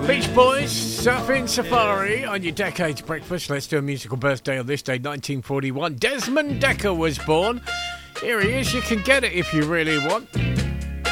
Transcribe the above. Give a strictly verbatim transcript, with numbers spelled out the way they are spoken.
Beach Boys, Surfing Safari on your Decades Breakfast. Let's do a musical birthday on this day, nineteen forty-one. Desmond Dekker was born. Here he is. You can get it if you really want.